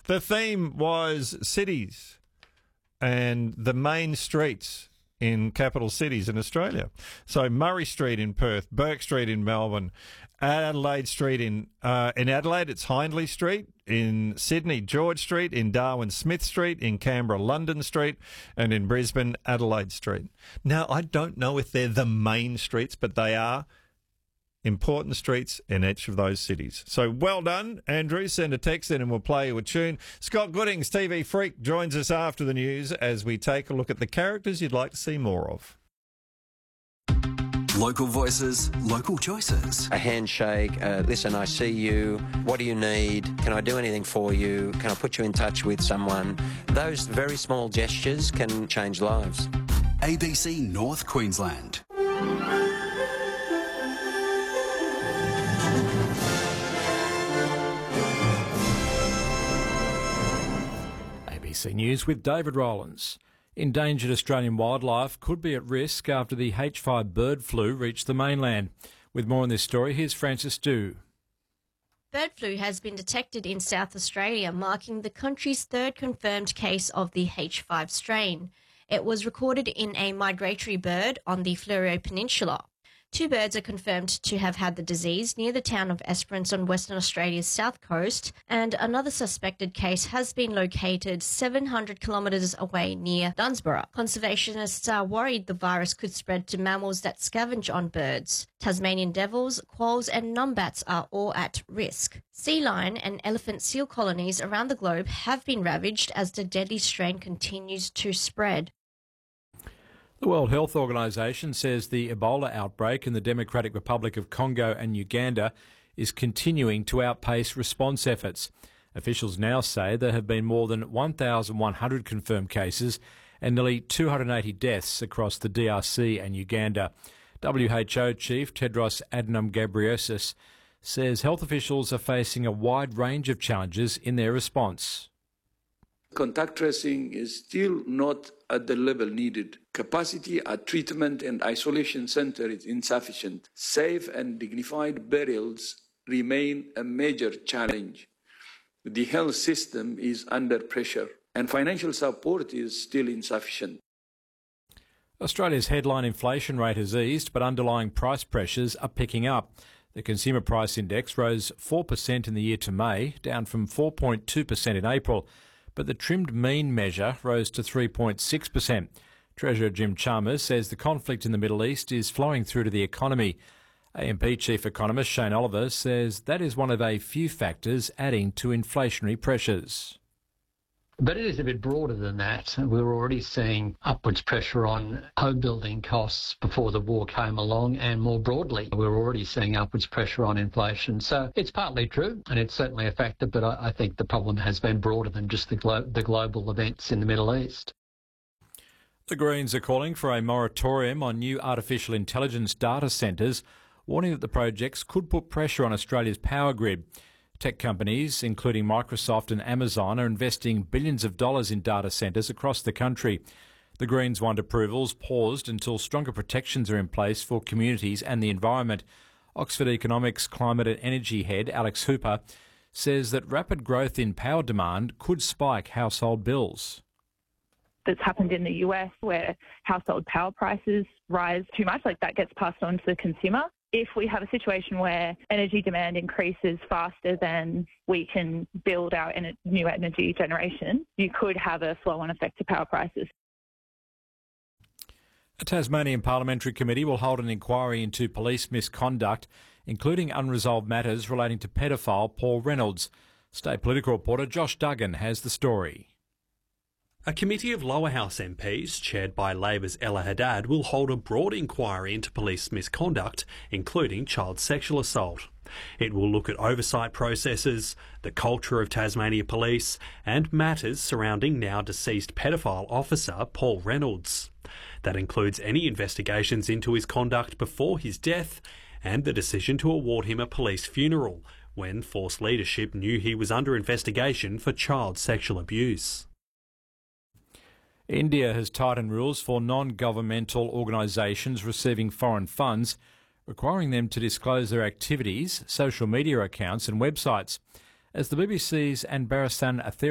The theme was cities and the main streets in capital cities in Australia. So Murray Street in Perth, Bourke Street in Melbourne, Adelaide Street in Adelaide, it's Hindley Street. In Sydney, George Street. In Darwin, Smith Street. In Canberra, London Street. And in Brisbane, Adelaide Street. Now, I don't know if they're the main streets, but they are important streets in each of those cities. So well done, Andrew. Send a text in and we'll play you a tune. Scott Goodings, TV Freak, joins us after the news as we take a look at the characters you'd like to see more of. Local voices, local choices. A handshake, listen, I see you, what do you need, can I do anything for you, can I put you in touch with someone? Those very small gestures can change lives. ABC North Queensland. ABC News with David Rowlands. Endangered Australian wildlife could be at risk after the H5 bird flu reached the mainland. With more on this story, here's Francis Dew. Bird flu has been detected in South Australia, marking the country's third confirmed case of the H5 strain. It was recorded in a migratory bird on the Fleurieu Peninsula. 2 birds are confirmed to have had the disease near the town of Esperance on Western Australia's south coast, and another suspected case has been located 700 kilometres away near Dunsborough. Conservationists are worried the virus could spread to mammals that scavenge on birds. Tasmanian devils, quolls and numbats are all at risk. Sea lion and elephant seal colonies around the globe have been ravaged as the deadly strain continues to spread. The World Health Organization says the Ebola outbreak in the Democratic Republic of Congo and Uganda is continuing to outpace response efforts. Officials now say there have been more than 1,100 confirmed cases and nearly 280 deaths across the DRC and Uganda. WHO Chief Tedros Adhanom Ghebreyesus says health officials are facing a wide range of challenges in their response. Contact tracing is still not at the level needed. Capacity at treatment and isolation centres is insufficient. Safe and dignified burials remain a major challenge. The health system is under pressure and financial support is still insufficient. Australia's headline inflation rate has eased, but underlying price pressures are picking up. The Consumer Price Index rose 4% in the year to May, down from 4.2% in April. But the trimmed mean measure rose to 3.6%. Treasurer Jim Chalmers says the conflict in the Middle East is flowing through to the economy. AMP Chief Economist Shane Oliver says that is one of a few factors adding to inflationary pressures. But it is a bit broader than that. We were already seeing upwards pressure on home building costs before the war came along, and more broadly, we were already seeing upwards pressure on inflation. So it's partly true, and it's certainly a factor, but I think the problem has been broader than just the global events in the Middle East. The Greens are calling for a moratorium on new artificial intelligence data centres, warning that the projects could put pressure on Australia's power grid. Tech companies, including Microsoft and Amazon, are investing billions of dollars in data centres across the country. The Greens want approvals paused until stronger protections are in place for communities and the environment. Oxford Economics Climate and Energy Head Alex Hooper says that rapid growth in power demand could spike household bills. That's happened in the US where household power prices rise too much, like that gets passed on to the consumer. If we have a situation where energy demand increases faster than we can build our new energy generation, you could have a flow-on effect to power prices. A Tasmanian Parliamentary Committee will hold an inquiry into police misconduct, including unresolved matters relating to pedophile Paul Reynolds. State political reporter Josh Duggan has the story. A committee of Lower House MPs, chaired by Labor's Ella Haddad, will hold a broad inquiry into police misconduct, including child sexual assault. It will look at oversight processes, the culture of Tasmania Police, and matters surrounding now deceased pedophile officer Paul Reynolds. That includes any investigations into his conduct before his death and the decision to award him a police funeral when Force leadership knew he was under investigation for child sexual abuse. India has tightened rules for non-governmental organisations receiving foreign funds, requiring them to disclose their activities, social media accounts and websites. As the BBC's Anbarasan Atheri